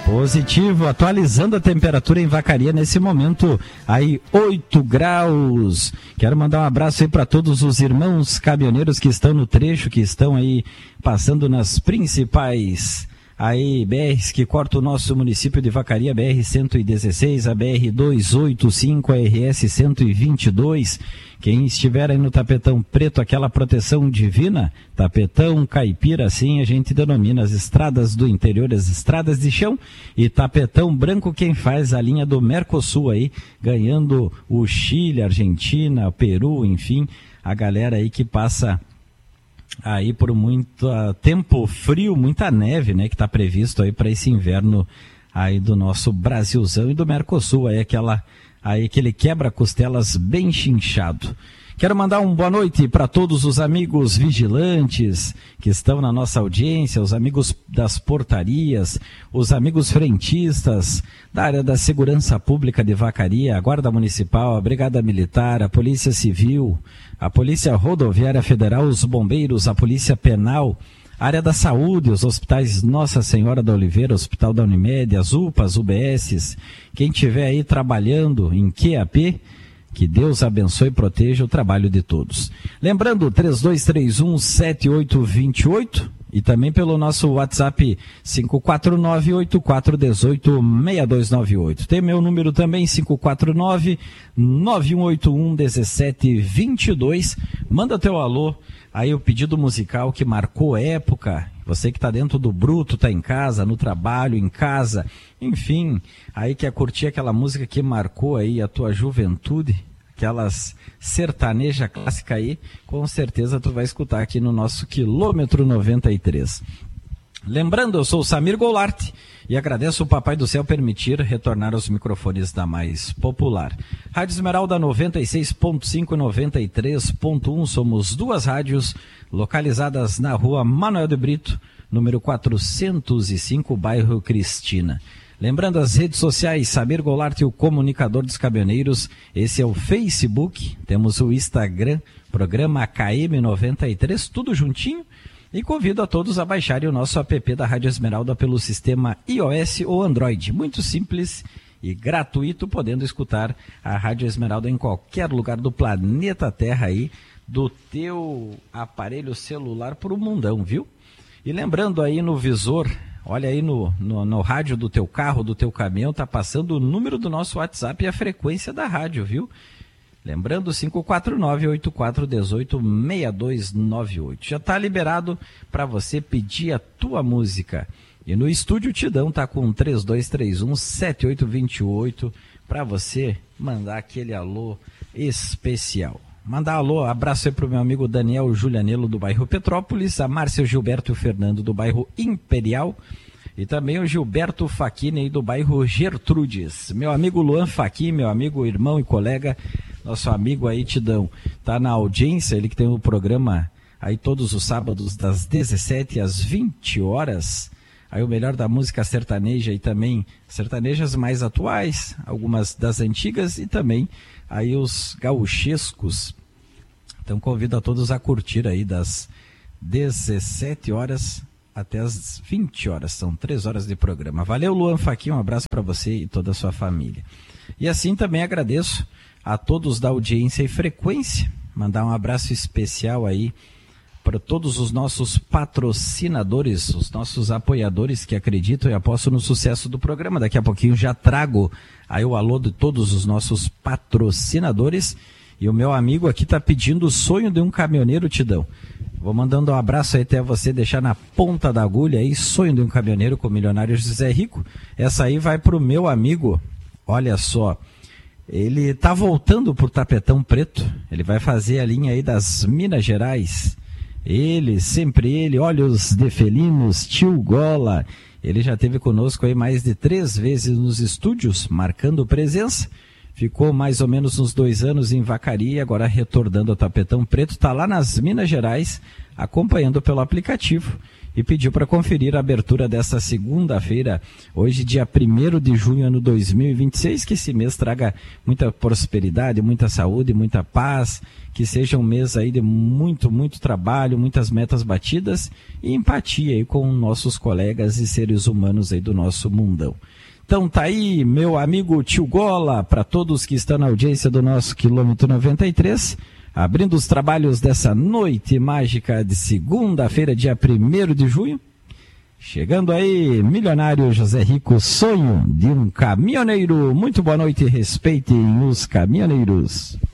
Positivo, atualizando a temperatura em Vacaria nesse momento, aí 8 graus. Quero mandar um abraço aí para todos os irmãos caminhoneiros que estão no trecho, que estão aí passando nas principais aí BRs que cortam o nosso município de Vacaria, BR-116, a BR-285, a RS-122. Quem estiver aí no tapetão preto, aquela proteção divina, tapetão caipira, assim a gente denomina as estradas do interior, as estradas de chão, e tapetão branco quem faz a linha do Mercosul aí, ganhando o Chile, Argentina, Peru, enfim, a galera aí que passa aí por muito tempo frio, muita neve, né, que está previsto aí para esse inverno aí do nosso Brasilzão e do Mercosul, aí aquele quebra-costelas bem chinchado. Quero mandar uma boa noite para todos os amigos vigilantes que estão na nossa audiência, os amigos das portarias, os amigos frentistas da área da segurança pública de Vacaria, a Guarda Municipal, a Brigada Militar, a Polícia Civil, a Polícia Rodoviária Federal, os bombeiros, a Polícia Penal, a área da saúde, os hospitais Nossa Senhora da Oliveira, Hospital da Unimed, as UPAs, UBSs, quem estiver aí trabalhando em QAP, que Deus abençoe e proteja o trabalho de todos. Lembrando, 3231-7828 e também pelo nosso WhatsApp 549-8418-6298. Tem meu número também, 549-9181-1722. Manda teu alô, aí o pedido musical que marcou época. Você que está dentro do bruto, está em casa, no trabalho, em casa, enfim, aí quer curtir aquela música que marcou aí a tua juventude, aquelas sertaneja clássica aí, com certeza tu vai escutar aqui no nosso quilômetro 93. Lembrando, eu sou o Samir Goulart e agradeço o Papai do Céu permitir retornar aos microfones da mais popular. Rádio Esmeralda 96.5 e 93.1, somos duas rádios localizadas na rua Manuel de Brito, número 405, bairro Cristina. Lembrando as redes sociais, Samir Goulart, o comunicador dos caminhoneiros, esse é o Facebook, temos o Instagram, programa KM93, tudo juntinho, e convido a todos a baixarem o nosso app da Rádio Esmeralda pelo sistema iOS ou Android, muito simples e gratuito, podendo escutar a Rádio Esmeralda em qualquer lugar do planeta Terra aí, do teu aparelho celular por um mundão, viu? E lembrando aí no visor, olha aí no rádio do teu carro, do teu caminhão, tá passando o número do nosso WhatsApp e a frequência da rádio, viu? Lembrando, 549-8418-6298. Já tá liberado para você pedir a tua música. E no estúdio Tidão tá com 3231-7828 para você mandar aquele alô especial. Mandar alô, abraço aí pro meu amigo Daniel Julianelo do bairro Petrópolis, a Márcia Gilberto e o Fernando do bairro Imperial e também o Gilberto Facchini aí do bairro Gertrudes. Meu amigo Luan Facchini, meu amigo, irmão e colega, nosso amigo aí Tidão, tá na audiência, ele que tem o programa aí todos os sábados das 17 às 20 horas, aí o melhor da música sertaneja e também sertanejas mais atuais, algumas das antigas e também aí os gauchescos. Então convido a todos a curtir aí das 17 horas até as 20 horas, são 3 horas de programa. Valeu, Luan Facchini, um abraço para você e toda a sua família. E assim também agradeço a todos da audiência e frequência, mandar um abraço especial aí para todos os nossos patrocinadores, os nossos apoiadores que acreditam e apostam no sucesso do programa. Daqui a pouquinho já trago aí o alô de todos os nossos patrocinadores. E o meu amigo aqui está pedindo o sonho de um caminhoneiro, Tidão. Vou mandando um abraço aí até você deixar na ponta da agulha aí, sonho de um caminhoneiro com o milionário José Rico. Essa aí vai para o meu amigo, olha só, ele está voltando por Tapetão Preto, ele vai fazer a linha aí das Minas Gerais. Ele, sempre ele, olhos de felinos, tio Gola, ele já esteve conosco aí mais de 3 vezes nos estúdios, marcando presença. ficou mais ou menos uns 2 anos em Vacaria, agora retornando ao Tapetão Preto, está lá nas Minas Gerais, acompanhando pelo aplicativo, e pediu para conferir a abertura desta segunda-feira, hoje dia 1º de junho, ano 2026, que esse mês traga muita prosperidade, muita saúde, muita paz, que seja um mês aí de muito, muito trabalho, muitas metas batidas e empatia aí com nossos colegas e seres humanos aí do nosso mundão. Então tá aí, meu amigo Tio Gola, para todos que estão na audiência do nosso quilômetro 93, abrindo os trabalhos dessa noite mágica de segunda-feira, dia 1º de junho. Chegando aí, milionário José Rico, sonho de um caminhoneiro. Muito boa noite, respeitem os caminhoneiros.